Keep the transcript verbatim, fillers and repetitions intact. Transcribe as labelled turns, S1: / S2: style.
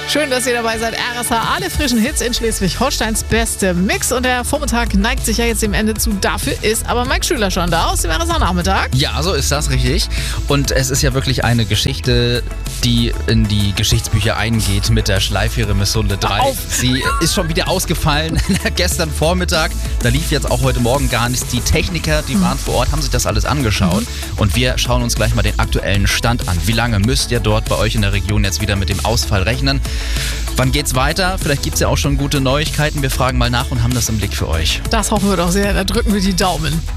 S1: Schön, dass ihr dabei seid. R S H, alle frischen Hits in Schleswig-Holsteins beste Mix. Und der Vormittag neigt sich ja jetzt dem Ende zu. Dafür ist aber Mike Schüler schon da aus dem R S H-Nachmittag.
S2: Ja, so ist das richtig. Und es ist ja wirklich eine Geschichte, die in die Geschichtsbücher eingeht mit der Schleifhäre Misssunde drei.
S1: Auf.
S2: Sie ist schon wieder ausgefallen gestern Vormittag. Da lief jetzt auch heute Morgen gar nichts. Die Techniker, die mhm. waren vor Ort, haben sich das alles angeschaut. Mhm. Und wir schauen uns gleich mal den aktuellen Stand an. Wie lange müsst ihr dort bei euch in der Region jetzt wieder mit dem Ausfall rechnen? Wann geht's weiter? Vielleicht gibt's ja auch schon gute Neuigkeiten. Wir fragen mal nach und haben das im Blick für euch.
S1: Das hoffen wir doch sehr. Da drücken wir die Daumen.